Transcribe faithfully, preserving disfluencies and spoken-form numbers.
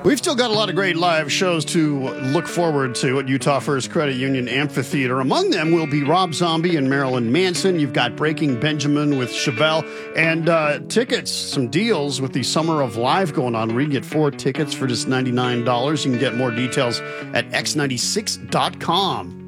We've still got a lot of great live shows to look forward to at Utah First Credit Union Amphitheater. Among them will be Rob Zombie and Marilyn Manson. You've got Breaking Benjamin with Chevelle. And uh, tickets, some deals with the Summer of Live going on. We can get four tickets for just ninety-nine dollars. You can get more details at x ninety-six dot com.